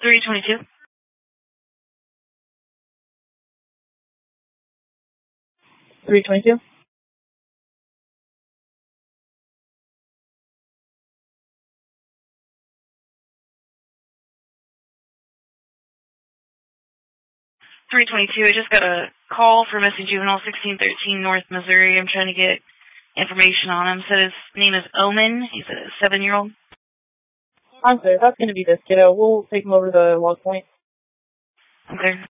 322. 322. 322. I just got a call for missing juvenile 1613 North Missouri. I'm trying to get information on him. Said his name is Omen. He's a 7-year-old. I'm sorry, that's going to be this kiddo. We'll take him over to the log point. Okay.